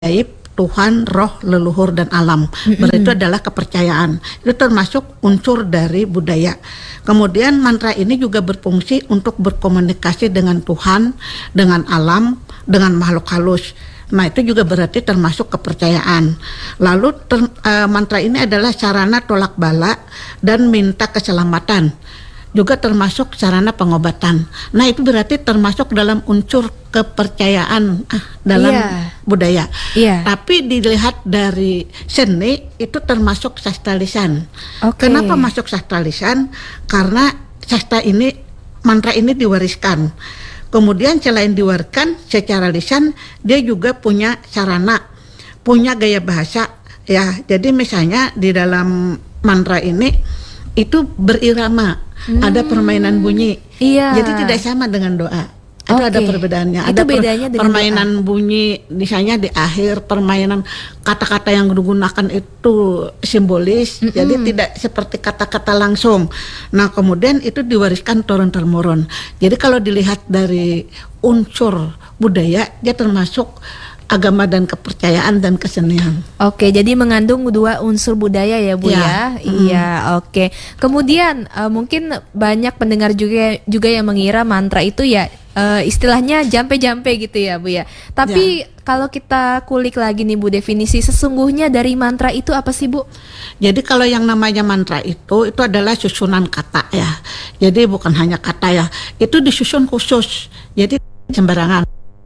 gaib, Tuhan, roh, leluhur, dan alam. Berarti itu adalah kepercayaan. Itu termasuk unsur dari budaya. Kemudian mantra ini juga berfungsi untuk berkomunikasi dengan Tuhan, dengan alam, dengan makhluk halus. Nah, itu juga berarti termasuk kepercayaan. Lalu mantra ini adalah sarana tolak bala dan minta keselamatan. Juga termasuk sarana pengobatan. Nah, itu berarti termasuk dalam unsur kepercayaan dalam budaya. Tapi dilihat dari seni itu termasuk sastra lisan. Kenapa masuk sastra lisan? Karena sastra ini, mantra ini diwariskan. Kemudian selain diwariskan secara lisan, dia juga punya sarana, punya gaya bahasa. Ya, jadi misalnya di dalam mantra ini itu berirama. Ada permainan bunyi, jadi tidak sama dengan doa. Itu ada perbedaannya. Ada bedanya permainan bunyi, misalnya di akhir permainan kata-kata yang digunakan itu simbolis, jadi tidak seperti kata-kata langsung. Nah, kemudian itu diwariskan turun-temurun. Jadi kalau dilihat dari unsur budaya, dia termasuk agama dan kepercayaan dan kesenian. Oke, jadi mengandung dua unsur budaya ya Bu ya. Iya, oke. Kemudian mungkin banyak pendengar juga yang mengira mantra itu ya istilahnya jampe-jampe gitu ya Bu ya. Tapi kalau kita kulik lagi nih Bu, definisi sesungguhnya dari mantra itu apa sih Bu? Jadi kalau yang namanya mantra itu adalah susunan kata ya. Jadi bukan hanya kata ya. Itu disusun khusus. Jadi sembarangan.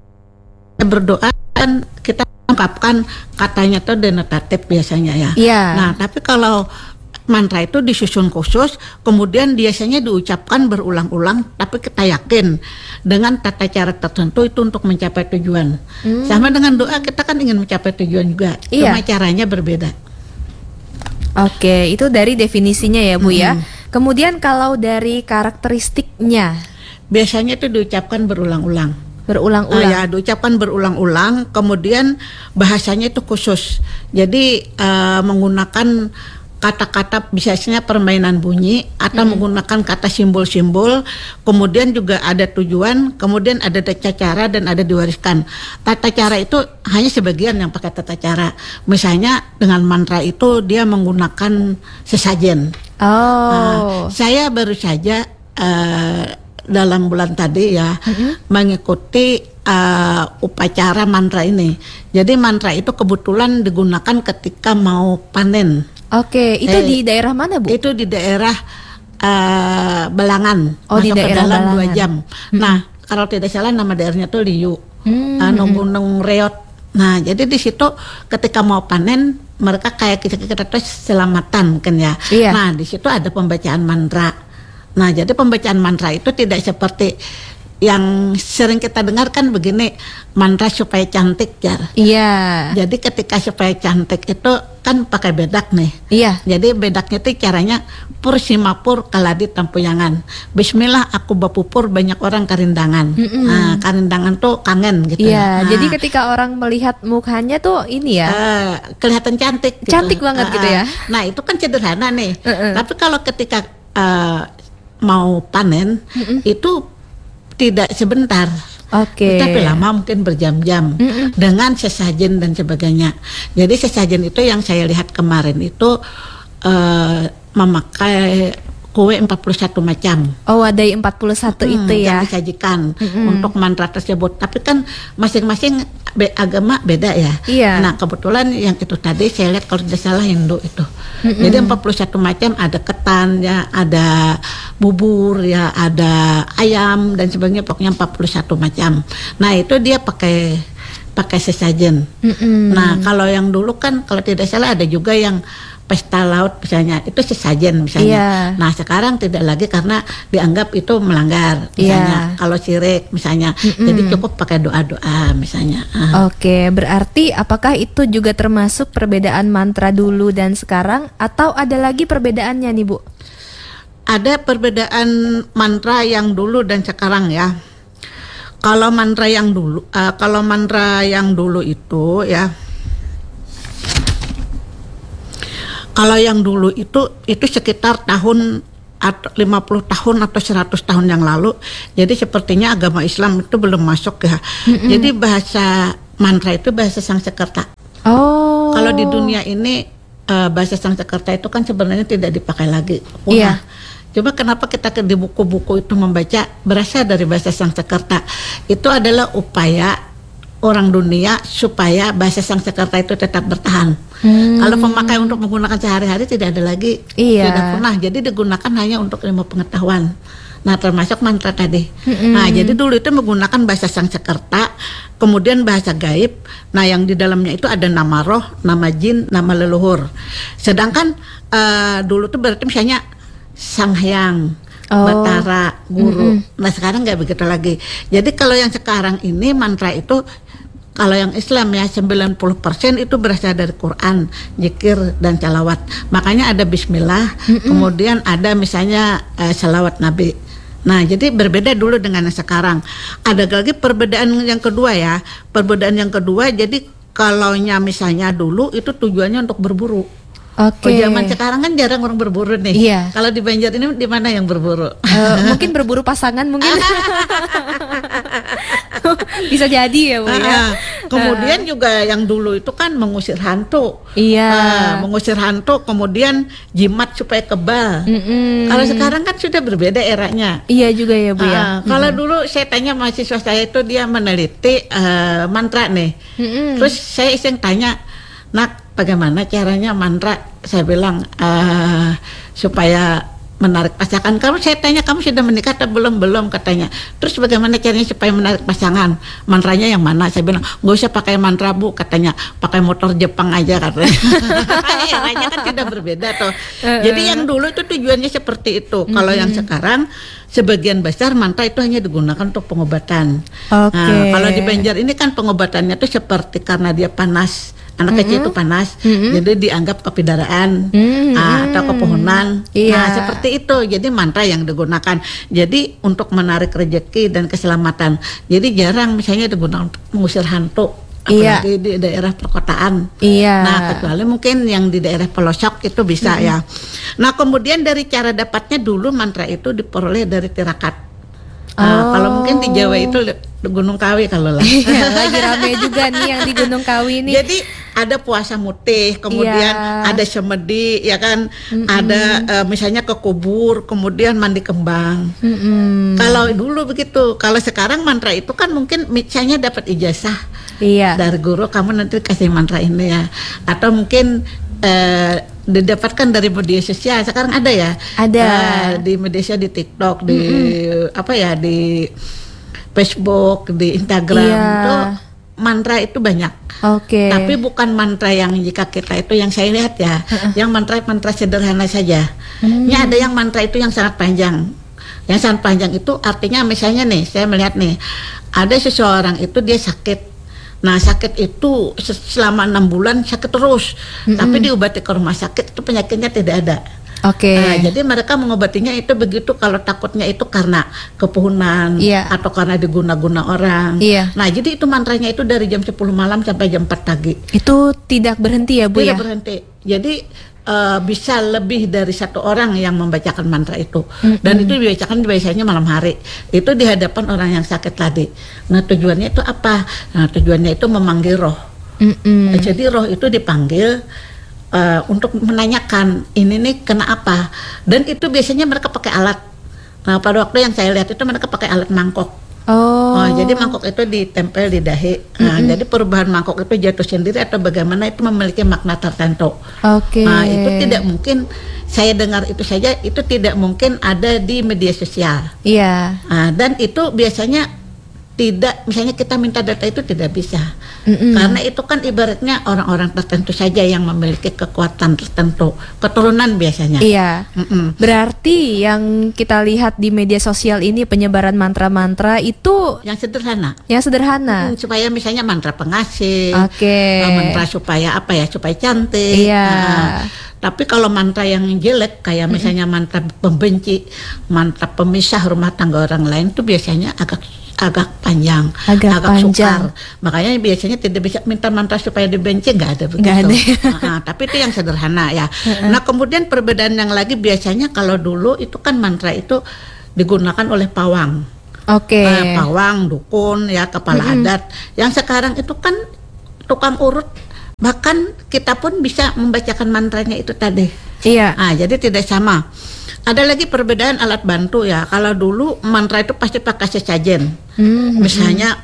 Berdoa kan kita ungkapkan katanya tuh denotatif biasanya ya. Nah, tapi kalau mantra itu disusun khusus, kemudian biasanya diucapkan berulang-ulang, tapi kita yakin dengan tata cara tertentu itu untuk mencapai tujuan. Sama dengan doa, kita kan ingin mencapai tujuan juga, cuma caranya berbeda. Oke, itu dari definisinya ya Bu ya. Kemudian kalau dari karakteristiknya, biasanya itu diucapkan berulang-ulang. Ya, diucapkan berulang-ulang, kemudian bahasanya itu khusus. Jadi menggunakan kata-kata biasanya permainan bunyi atau menggunakan kata simbol-simbol, kemudian juga ada tujuan, kemudian ada tata cara dan ada diwariskan. Tata cara itu hanya sebagian yang pakai tata cara. Misalnya dengan mantra itu dia menggunakan sesajen. Saya baru saja dalam bulan tadi ya mengikuti upacara mantra ini. Jadi mantra itu kebetulan digunakan ketika mau panen. Itu di daerah mana Bu? Itu di daerah Belangan. Di daerah dalam Belangan. 2 jam. Nah, kalau tidak salah nama daerahnya tuh Liu, Gunung Reot. Nah, jadi di situ ketika mau panen mereka kayak kita tuh selamatan kan ya. Nah, di situ ada pembacaan mantra. Nah, jadi pembacaan mantra itu tidak seperti yang sering kita dengarkan begini, mantra supaya cantik ya. Jadi ketika supaya cantik itu kan pakai bedak nih. Jadi bedaknya itu caranya pur simapur kaladi tampuyangan. Bismillah aku bapupur banyak orang karindangan. Nah, karindangan tuh kangen gitu. Jadi ketika orang melihat mukanya tuh ini ya, kelihatan cantik. Gitu. Cantik banget gitu ya. Nah, itu kan sederhana nih. Tapi kalau ketika mau panen itu tidak sebentar, tapi lama mungkin berjam-jam dengan sesajen dan sebagainya. Jadi sesajen itu yang saya lihat kemarin itu memakai kue 41 macam. Ada 41 itu ya. Yang disajikan untuk mantra tersebut. Tapi kan masing-masing agama beda ya. Nah, kebetulan yang itu tadi saya lihat kalau tidak salah Hindu itu. Jadi 41 macam, ada ketan ya, ada bubur ya, ada ayam dan sebagainya, pokoknya 41 macam. Nah, itu dia pakai sesajen. Nah, kalau yang dulu kan kalau tidak salah ada juga yang pesta laut misalnya, itu sesajen misalnya. Nah, sekarang tidak lagi karena dianggap itu melanggar misalnya. Kalau syirik misalnya, jadi cukup pakai doa-doa misalnya. Berarti apakah itu juga termasuk perbedaan mantra dulu dan sekarang, atau ada lagi perbedaannya nih Bu? Ada perbedaan mantra yang dulu dan sekarang ya. Kalau mantra yang dulu itu ya, kalau yang dulu itu sekitar tahun 50 tahun atau 100 tahun yang lalu. Jadi sepertinya agama Islam itu belum masuk ya. Jadi bahasa mantra itu bahasa Sanskerta. Oh. Kalau di dunia ini bahasa Sanskerta itu kan sebenarnya tidak dipakai lagi. Iya. Coba kenapa kita di buku-buku itu membaca berasal dari bahasa Sanskerta? Itu adalah upaya orang dunia supaya bahasa Sanskerta itu tetap bertahan. Kalau pemakai untuk menggunakan sehari-hari tidak ada lagi, Iya. tidak pernah. Jadi digunakan hanya untuk ilmu pengetahuan. Nah, termasuk mantra tadi. Nah, jadi dulu itu menggunakan bahasa Sanskerta, kemudian bahasa gaib. Nah, yang di dalamnya itu ada nama roh, nama jin, nama leluhur. Sedangkan dulu itu berarti misalnya Sang Hyang, Batara, Guru. Nah, sekarang nggak begitu lagi. Jadi kalau yang sekarang ini mantra itu, kalau yang Islam ya 90% itu berasal dari Quran, zikir dan salawat. Makanya ada bismillah, kemudian ada misalnya salawat Nabi. Nah, jadi berbeda dulu dengan yang sekarang. Ada lagi perbedaan yang kedua ya. Perbedaan yang kedua, jadi kalaunya misalnya dulu itu tujuannya untuk berburu. Oke. Zaman sekarang kan jarang orang berburu nih. Iya. Kalau di Banjar ini di mana yang berburu? Mungkin berburu pasangan mungkin. Bisa jadi ya Bu ya. Kemudian juga yang dulu itu kan mengusir hantu. Iya. Mengusir hantu, kemudian jimat supaya kebal. Kalau sekarang kan sudah berbeda eranya. Iya juga ya Bu ya. Kalau dulu saya tanya mahasiswa saya itu dia meneliti mantra nih. Terus saya iseng tanya, "Nak, bagaimana caranya mantra?" Saya bilang supaya menarik pasangan. Saya tanya, "Kamu sudah menikah atau belum?" "Belum," katanya. "Terus bagaimana caranya supaya menarik pasangan? Mantranya yang mana?" Saya bilang, "Nggak usah pakai mantra Bu," katanya. "Pakai motor Jepang aja," katanya. Eranya kan tidak berbeda toh. Jadi yang dulu itu tujuannya seperti itu. Kalau yang sekarang sebagian besar mantra itu hanya digunakan untuk pengobatan. Nah, kalau di Banjar ini kan pengobatannya itu seperti karena dia panas. Anak kecil itu panas, jadi dianggap kepidaraan atau kepohonan. Iya. Nah, seperti itu. Jadi mantra yang digunakan. Jadi untuk menarik rezeki dan keselamatan. Jadi jarang misalnya digunakan untuk mengusir hantu, apalagi di daerah perkotaan. Iya. Nah, kecuali mungkin yang di daerah pelosok itu bisa ya. Nah, kemudian dari cara dapatnya dulu mantra itu diperoleh dari tirakat. Kalau mungkin di Jawa itu Gunung Kawi kalau lah. Lagi rame juga nih yang di Gunung Kawi ini. Jadi ada puasa mutih, kemudian ada semedi, ya kan, ada misalnya ke kubur, kemudian mandi kembang. Kalau dulu begitu, kalau sekarang mantra itu kan mungkin misalnya dapat ijazah dari guru, kamu nanti kasih mantra ini ya, atau mungkin didapatkan dari media sosial. Sekarang ada ya, di media sosial, di TikTok, di di Facebook, di Instagram itu mantra itu banyak. Tapi bukan mantra yang jika kita itu yang saya lihat ya, yang mantra sederhana saja. Ini ada yang mantra itu yang sangat panjang. Yang sangat panjang itu artinya misalnya nih, saya melihat nih, ada seseorang itu dia sakit. Nah, sakit itu selama 6 bulan sakit terus, tapi diobati ke rumah sakit itu penyakitnya tidak ada. Nah, jadi mereka mengobatinya itu begitu kalau takutnya itu karena kepuhunan atau karena diguna-guna orang. Nah, jadi itu mantranya itu dari jam 10 malam sampai jam 4 pagi. Itu tidak berhenti ya Bu ya? Tidak berhenti. Jadi bisa lebih dari 1 orang yang membacakan mantra itu. Dan itu dibacakan biasanya malam hari. Itu di hadapan orang yang sakit tadi. Nah, tujuannya itu apa? Nah, tujuannya itu memanggil roh. Jadi roh itu dipanggil untuk menanyakan ini nih kena apa, dan itu biasanya mereka pakai alat. Nah, pada waktu yang saya lihat itu mereka pakai alat mangkok. Jadi mangkok itu ditempel di dahi. Nah, jadi perubahan mangkok itu jatuh sendiri atau bagaimana itu memiliki makna tertentu. Nah, itu tidak mungkin saya dengar itu saja, itu tidak mungkin ada di media sosial. Nah, dan itu biasanya tidak, misalnya kita minta data itu tidak bisa. Karena itu kan ibaratnya orang-orang tertentu saja yang memiliki kekuatan tertentu, keturunan biasanya. Berarti yang kita lihat di media sosial ini penyebaran mantra-mantra itu yang sederhana. Supaya misalnya mantra pengasih, mantra supaya supaya cantik. Tapi kalau mantra yang jelek kayak misalnya mantra pembenci, mantra pemisah rumah tangga orang lain itu biasanya agak panjang, agak sukar. Makanya biasanya tidak bisa minta mantra supaya dibenci, nggak ada begitu. Tapi itu yang sederhana ya. Nah, kemudian perbedaan yang lagi biasanya kalau dulu itu kan mantra itu digunakan oleh pawang. Oke. Pawang, dukun, ya kepala adat. Yang sekarang itu kan tukang urut, bahkan kita pun bisa membacakan mantranya itu tadi. Iya. Jadi tidak sama. Ada lagi perbedaan alat bantu ya. Kalau dulu mantra itu pasti pakai sesajen. Misalnya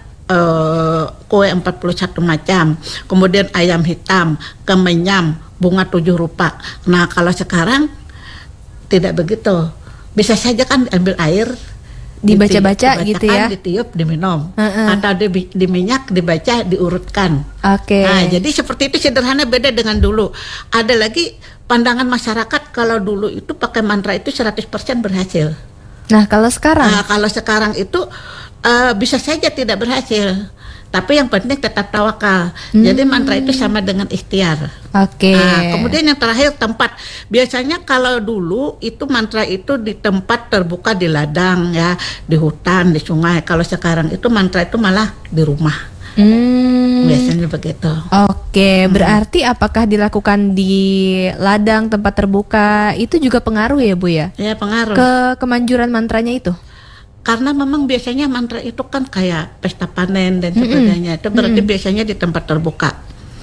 kue 41 macam, kemudian ayam hitam, kemenyam, bunga 7 rupa. Nah, kalau sekarang tidak begitu. Bisa saja kan ambil air, Dibaca-baca gitu ya. ditiup, diminum, atau diminyak, dibaca, diurutkan. Oke. Nah, jadi seperti itu, sederhana, beda dengan dulu. Ada lagi pandangan masyarakat kalau dulu itu pakai mantra itu 100% berhasil. Nah, kalau sekarang? Kalau sekarang itu bisa saja tidak berhasil. Tapi yang penting tetap tawakal. Jadi mantra itu sama dengan ikhtiar. Oke. Kemudian yang terakhir tempat. Biasanya kalau dulu itu mantra itu di tempat terbuka, di ladang ya, di hutan, di sungai. Kalau sekarang itu mantra itu malah di rumah. Biasanya begitu. Oke, berarti apakah dilakukan di ladang, tempat terbuka itu juga pengaruh ya Bu ya? Ya, pengaruh. Ke kemanjuran mantranya itu? Karena memang biasanya mantra itu kan kayak pesta panen dan sebagainya. Itu berarti biasanya di tempat terbuka.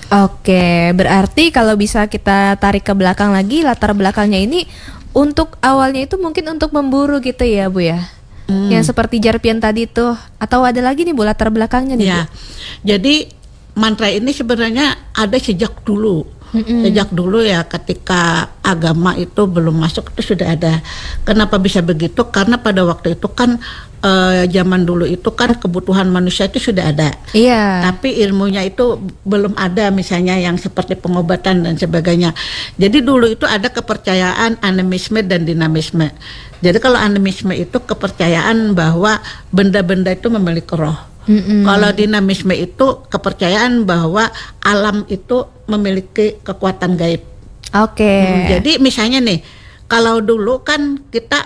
Oke, berarti kalau bisa kita tarik ke belakang lagi, latar belakangnya ini untuk awalnya itu mungkin untuk memburu gitu ya Bu ya? Yang seperti Jarpian tadi tuh, atau ada lagi nih Bu latar belakangnya nih Bu? Jadi mantra ini sebenarnya ada sejak dulu. Sejak dulu ya, ketika agama itu belum masuk itu sudah ada. Kenapa bisa begitu? Karena pada waktu itu kan zaman dulu itu kan kebutuhan manusia itu sudah ada. Iya. Tapi ilmunya itu belum ada, misalnya yang seperti pengobatan dan sebagainya. Jadi dulu itu ada kepercayaan animisme dan dinamisme. Jadi kalau animisme itu kepercayaan bahwa benda-benda itu memiliki roh. Kalau dinamisme itu kepercayaan bahwa alam itu memiliki kekuatan gaib. Oke. Jadi misalnya nih, kalau dulu kan kita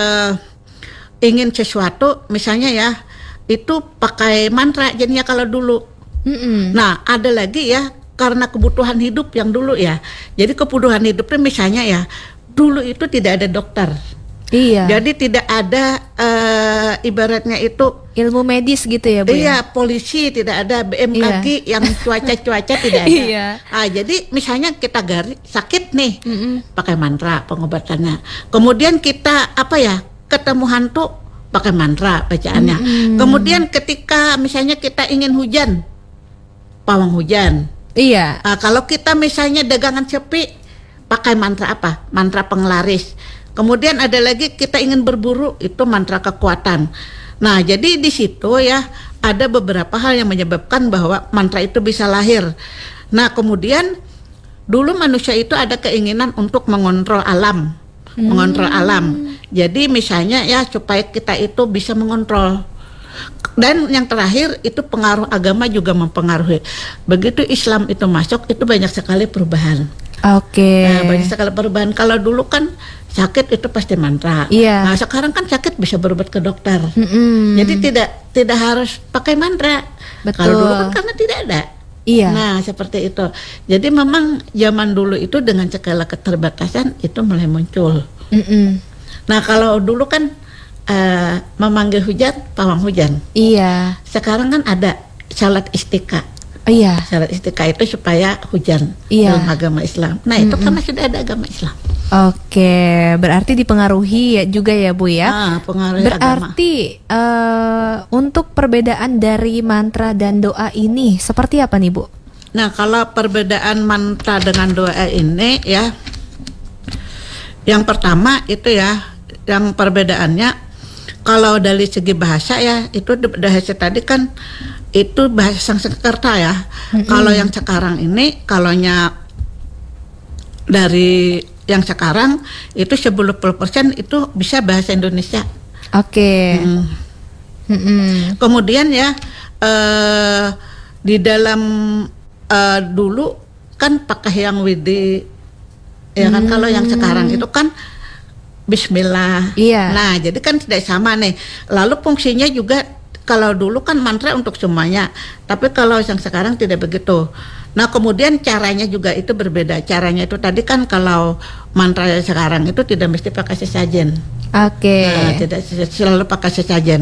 ingin sesuatu, misalnya ya, itu pakai mantra jadinya kalau dulu. Nah, ada lagi ya, karena kebutuhan hidup yang dulu ya. Jadi kebutuhan hidupnya misalnya ya, dulu itu tidak ada dokter. Iya. Jadi tidak ada ibaratnya itu ilmu medis gitu ya Bu? Iya, polisi tidak ada, BMKG yang cuaca tidak ada. Iya. Jadi misalnya kita sakit nih, pakai mantra pengobatannya. Kemudian kita ketemu hantu, pakai mantra bacaannya. Kemudian ketika misalnya kita ingin hujan, pawang hujan. Iya. Kalau kita misalnya dagangan sepi, pakai mantra apa? Mantra penglaris. Kemudian ada lagi kita ingin berburu, itu mantra kekuatan. Nah, jadi di situ ya ada beberapa hal yang menyebabkan bahwa mantra itu bisa lahir. Nah, kemudian dulu manusia itu ada keinginan untuk mengontrol alam. Mengontrol alam. Jadi misalnya ya supaya kita itu bisa mengontrol. Dan yang terakhir itu pengaruh agama juga mempengaruhi. Begitu Islam itu masuk, itu banyak sekali perubahan. Oke. Nah, banyak sekali perubahan. Kalau dulu kan sakit itu pasti mantra. Iya. Nah, sekarang kan sakit bisa berobat ke dokter. Jadi tidak harus pakai mantra. Betul. Kalau dulu kan karena tidak ada. Iya. Nah, seperti itu. Jadi memang zaman dulu itu dengan segala keterbatasan itu mulai muncul. Nah, kalau dulu kan memanggil hujan, pawang hujan. Iya. Sekarang kan ada salat istiqa. Iya. Salat istiqa itu supaya hujan dalam agama Islam. Nah, itu karena sudah ada agama Islam. Oke, berarti dipengaruhi ya juga ya Bu ya. Pengaruh berarti untuk perbedaan dari mantra dan doa ini seperti apa nih Bu? Nah, kalau perbedaan mantra dengan doa ini ya, yang pertama itu ya, yang perbedaannya kalau dari segi bahasa ya, itu bahasa tadi kan itu bahasa Sanskerta ya. Kalau yang sekarang ini, kalaunya dari yang sekarang itu 90% itu bisa bahasa Indonesia. Oke. Kemudian ya di dalam dulu kan pakai yang widi, ya kan. Kalau yang sekarang itu kan Bismillah. Iya. Nah, jadi kan tidak sama nih. Lalu fungsinya juga, kalau dulu kan mantra untuk semuanya, tapi kalau yang sekarang tidak begitu. Nah, kemudian caranya juga itu berbeda. Caranya itu tadi kan kalau mantra sekarang itu tidak mesti pakai sesajen. Oke. Nah, tidak selalu pakai sesajen.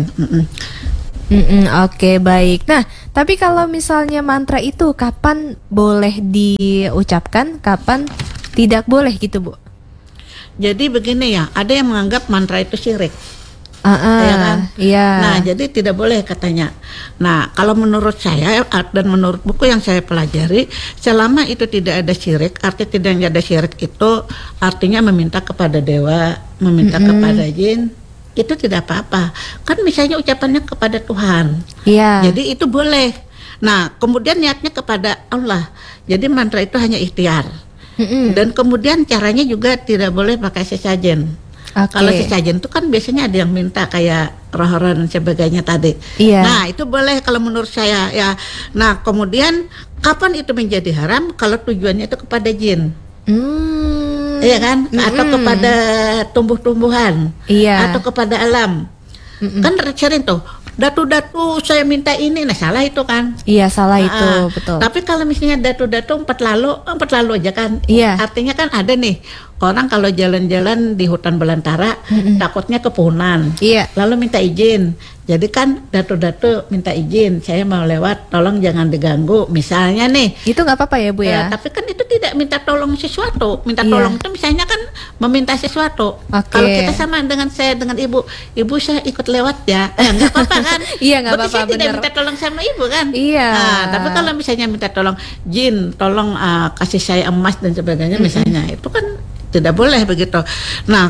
Oke, baik. Nah, tapi kalau misalnya mantra itu kapan boleh diucapkan, kapan tidak boleh gitu, Bu? Jadi begini ya, ada yang menganggap mantra itu syirik. Ya kan? Iya. Nah, jadi tidak boleh katanya. Nah, kalau menurut saya dan menurut buku yang saya pelajari, selama itu tidak ada syirik, arti tidak ada syirik itu artinya meminta kepada dewa, meminta kepada jin, itu tidak apa-apa. Kan misalnya ucapannya kepada Tuhan. Iya. Jadi itu boleh. Nah, kemudian niatnya kepada Allah. Jadi mantra itu hanya ikhtiar. Dan kemudian caranya juga tidak boleh pakai sesajen. Kalau sesajen itu kan biasanya ada yang minta kayak roh-roh dan sebagainya tadi. Iya. Nah, itu boleh kalau menurut saya ya. Nah, kemudian kapan itu menjadi haram? Kalau tujuannya itu kepada jin. Iya kan? Atau kepada tumbuh-tumbuhan. Iya. Atau kepada alam. Kan sering tuh, datu-datu saya minta ini, nah salah itu kan. Iya, salah itu, betul. Tapi kalau misalnya datu-datu empat lalu aja kan. Iya. Artinya kan ada nih orang kalau jalan-jalan di hutan belantara takutnya kepunan. Iya. Lalu minta izin. Jadi kan datu-datu minta izin, saya mau lewat, tolong jangan diganggu. Misalnya nih. Itu nggak apa-apa ya, Bu ya? Tapi kan itu tidak minta tolong sesuatu. Minta Iya. tolong itu misalnya kan meminta sesuatu. Oke. Kalau kita sama dengan saya dengan ibu saya ikut lewat ya. Nggak apa-apa kan? Iya, nggak Berarti apa-apa, saya tidak bener. minta tolong sama ibu kan? Iya. Nah, tapi kalau misalnya minta tolong jin, tolong kasih saya emas dan sebagainya misalnya, itu kan tidak boleh begitu. Nah,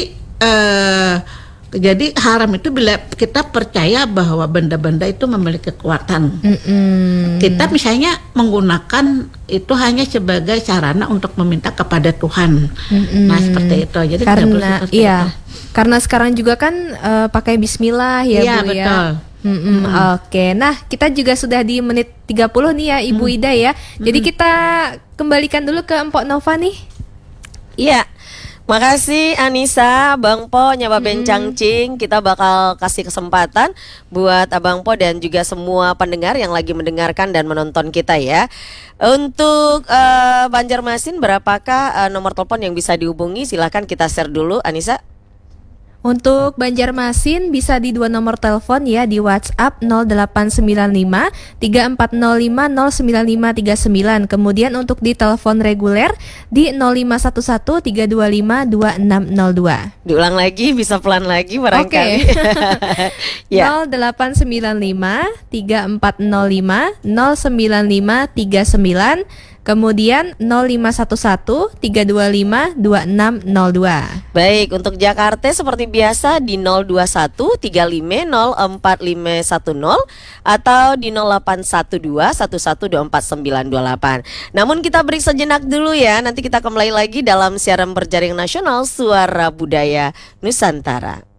jadi haram itu bila kita percaya bahwa benda-benda itu memiliki kekuatan. Kita misalnya menggunakan itu hanya sebagai sarana untuk meminta kepada Tuhan. Nah, seperti itu. Jadi tidak boleh Karena seperti itu. karena sekarang juga kan pakai bismillah ya, Iya, Bu betul. ya. Oke. Nah, kita juga sudah di menit 30 nih ya, Ibu Ida ya. Jadi kita kembalikan dulu ke Empok Nova nih. Iya. Makasih Anissa, Bang Po, Nyawa Bencang Cing. Kita bakal kasih kesempatan buat Abang Po dan juga semua pendengar yang lagi mendengarkan dan menonton kita ya. Untuk Banjarmasin, berapakah nomor telepon yang bisa dihubungi? Silahkan kita share dulu, Anissa. Untuk Banjarmasin bisa di 2 nomor telepon ya, di WhatsApp 0895 3405 09539. Kemudian untuk di telepon reguler di 0511 325 2602. Diulang lagi, bisa pelan lagi barangkali. Ya. 0895 3405 09539. Kemudian 0511 325 2602. Baik, untuk Jakarta seperti biasa di 021 35 04510 atau di 0812 1124 928. Namun kita break sejenak dulu ya. Nanti kita kembali lagi dalam siaran berjaring nasional Suara Budaya Nusantara.